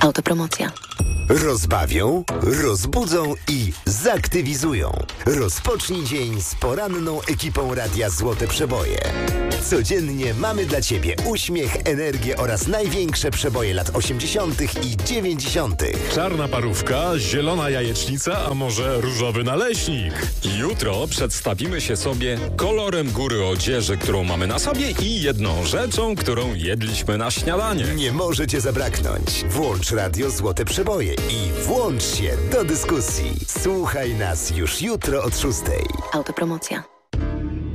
Autopromocja. Rozbawią, rozbudzą i zaktywizują. Rozpocznij dzień z poranną ekipą Radia Złote Przeboje. Codziennie mamy dla Ciebie uśmiech, energię oraz największe przeboje lat 80. i 90. Czarna parówka, zielona jajecznica, a może różowy naleśnik. Jutro przedstawimy się sobie kolorem góry odzieży, którą mamy na sobie i jedną rzeczą, którą jedliśmy na śniadanie. Nie może Cię zabraknąć. Włącz Radio Złote Przeboje i włącz się do dyskusji. Słuchaj nas już jutro od 6:00. Autopromocja.